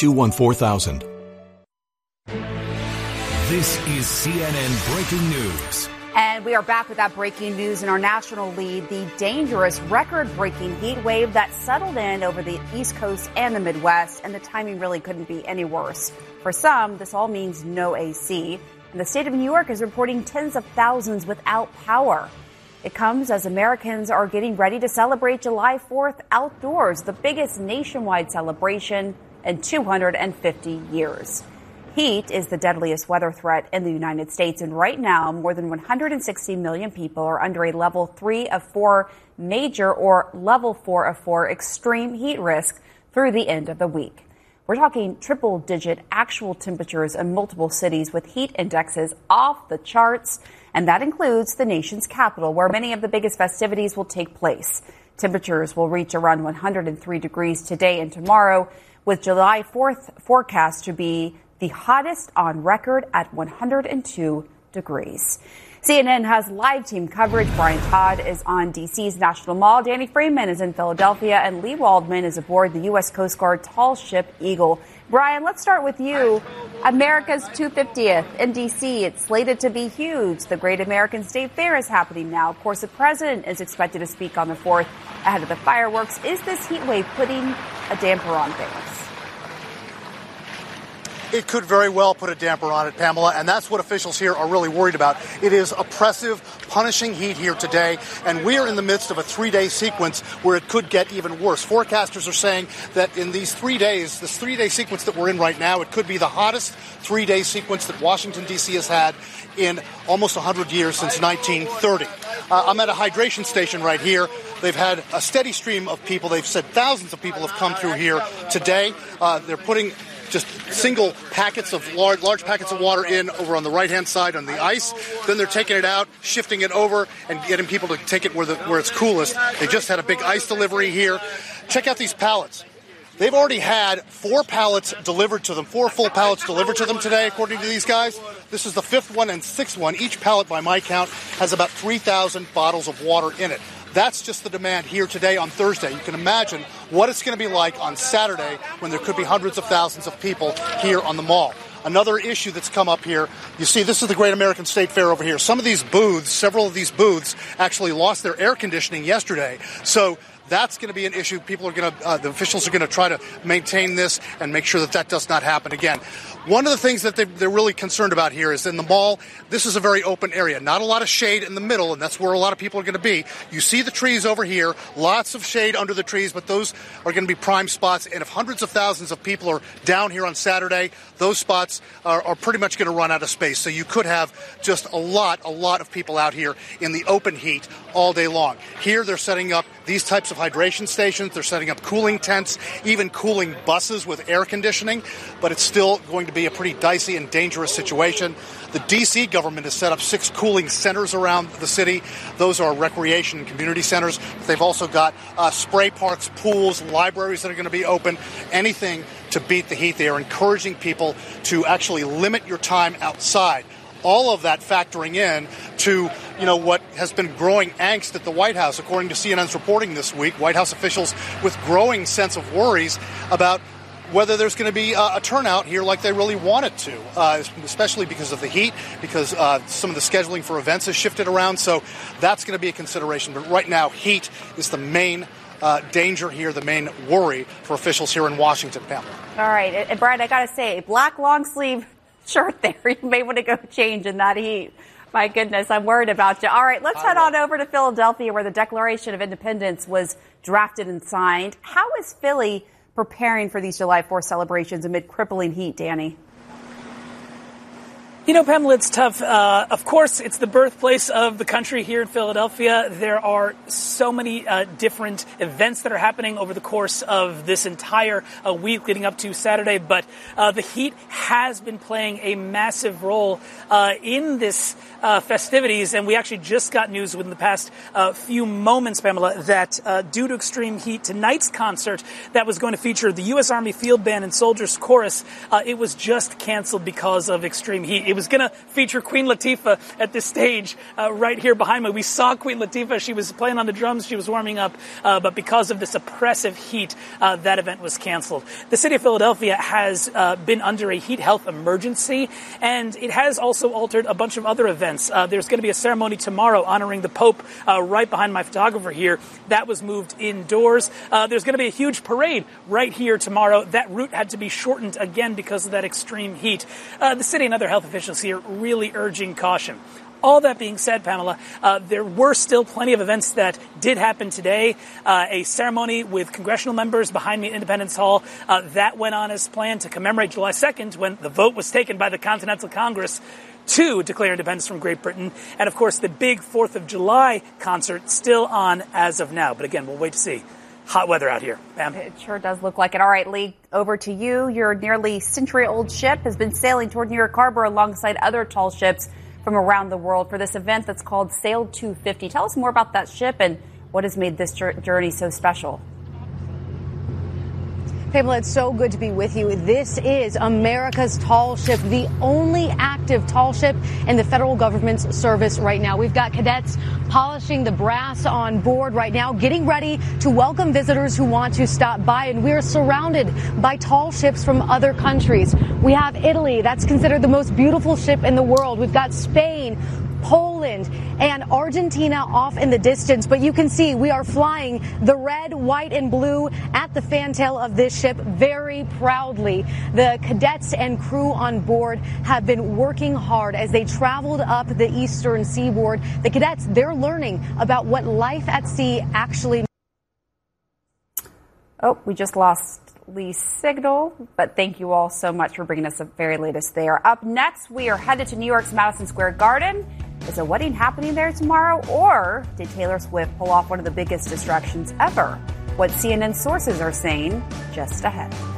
822-14000. This is CNN Breaking News. And we are back with that breaking news in our national lead. The dangerous record-breaking heat wave that settled in over the East Coast and the Midwest, and the timing really couldn't be any worse. For some, this all means no AC. And the state of New York is reporting tens of thousands without power. It comes as Americans are getting ready to celebrate July 4th outdoors, the biggest nationwide celebration in 250 years. Heat is the deadliest weather threat in the United States, and right now, more than 160 million people are under a level 3 of 4 major or level 4 of 4 extreme heat risk through the end of the week. We're talking triple-digit actual temperatures in multiple cities with heat indexes off the charts, and that includes the nation's capital, where many of the biggest festivities will take place. Temperatures will reach around 103 degrees today and tomorrow, with July 4th forecast to be the hottest on record at 102 degrees. CNN has live team coverage. Brian Todd is on D.C.'s National Mall. Danny Freeman is in Philadelphia, and Lee Waldman is aboard the U.S. Coast Guard tall ship Eagle. Brian, let's start with you. America's 250th in D.C. It's slated to be huge. The Great American State Fair is happening now. Of course, the president is expected to speak on the 4th ahead of the fireworks. Is this heat wave putting a damper on things? It could very well put a damper on it, Pamela, and that's what officials here are really worried about. It is oppressive, punishing heat here today, and we are in the midst of a 3-day sequence where it could get even worse. Forecasters are saying that in these 3 days, this 3-day sequence that we're in right now, it could be the hottest 3-day sequence that Washington, D.C. has had in almost 100 years, since 1930. I'm at a hydration station right here. They've had a steady stream of people. They've said thousands of people have come through here today. They're putting just single packets of large packets of water in over on the right-hand side on the ice. Then they're taking it out, shifting it over, and getting people to take it where it's coolest. They just had a big ice delivery here. Check out these pallets. They've already had 4 pallets delivered to them, 4 full pallets delivered to them today, according to these guys. This is the 5th one and 6th one. Each pallet, by my count, has about 3,000 bottles of water in it. That's just the demand here today on Thursday. You can imagine what it's going to be like on Saturday when there could be hundreds of thousands of people here on the mall. Another issue that's come up here, you see, this is the Great American State Fair over here. Some of these booths, several of these booths, actually lost their air conditioning yesterday. So that's going to be an issue. People are going to, the officials are going to try to maintain this and make sure that that does not happen again. One of the things that they're really concerned about here is in the mall, this is a very open area. Not a lot of shade in the middle, and that's where a lot of people are going to be. You see the trees over here, lots of shade under the trees, but those are going to be prime spots. And if hundreds of thousands of people are down here on Saturday, those spots are pretty much going to run out of space. So you could have just a lot of people out here in the open heat all day long. Here they're setting up these types of hydration stations. They're setting up cooling tents, even cooling buses with air conditioning, but it's still going to be a pretty dicey and dangerous situation. The D.C. government has set up 6 cooling centers around the city. Those are recreation and community centers. They've also got spray parks, pools, libraries that are going to be open, anything to beat the heat. They are encouraging people to actually limit your time outside. All of that factoring in to, what has been growing angst at the White House. According to CNN's reporting this week, White House officials with growing sense of worries about whether there's going to be a turnout here like they really want it to, especially because of the heat, because some of the scheduling for events has shifted around. So that's going to be a consideration. But right now, heat is the main danger here, the main worry for officials here in Washington, Pamela. All right. And Brian, I got to say, black long sleeve shirt there. You may want to go change in that heat. My goodness, I'm worried about you. All right, let's head on over to Philadelphia, where the Declaration of Independence was drafted and signed. How is Philly preparing for these July 4th celebrations amid crippling heat, Danny? Pamela, it's tough. Of course, it's the birthplace of the country here in Philadelphia. There are so many different events that are happening over the course of this entire week leading up to Saturday. But the heat has been playing a massive role in this festivities. And we actually just got news within the past few moments, Pamela, that due to extreme heat, tonight's concert that was going to feature the U.S. Army Field Band and Soldiers Chorus, it was just canceled because of extreme heat. It was going to feature Queen Latifah at this stage right here behind me. We saw Queen Latifah. She was playing on the drums. She was warming up. But because of this oppressive heat, that event was canceled. The city of Philadelphia has been under a heat health emergency, and it has also altered a bunch of other events. There's going to be a ceremony tomorrow honoring the Pope right behind my photographer here. That was moved indoors. There's going to be a huge parade right here tomorrow. That route had to be shortened again because of that extreme heat. The city and other health officials here really urging caution. All that being said, Pamela, there were still plenty of events that did happen today. A ceremony with congressional members behind me at Independence Hall, that went on as planned to commemorate July 2nd when the vote was taken by the Continental Congress to declare independence from Great Britain. And, of course, the big 4th of July concert still on as of now. But, again, we'll wait to see. Hot weather out here. Pam. It sure does look like it. All right, Lee, over to you. Your nearly century-old ship has been sailing toward New York Harbor alongside other tall ships from around the world for this event that's called Sail 250. Tell us more about that ship and what has made this journey so special. Pamela, it's so good to be with you. This is America's tall ship, the only active tall ship in the federal government's service right now. We've got cadets polishing the brass on board right now, getting ready to welcome visitors who want to stop by. And we are surrounded by tall ships from other countries. We have Italy. That's considered the most beautiful ship in the world. We've got Spain, Poland, and Argentina off in the distance. But you can see we are flying the red, white, and blue at the fantail of this ship very proudly. The cadets and crew on board have been working hard as they traveled up the eastern seaboard. The cadets, they're learning about what life at sea actually means. Oh, we just lost Lee's signal, but thank you all so much for bringing us the very latest there. Up next, we are headed to New York's Madison Square Garden. Is a wedding happening there tomorrow, or did Taylor Swift pull off one of the biggest distractions ever? What CNN sources are saying just ahead.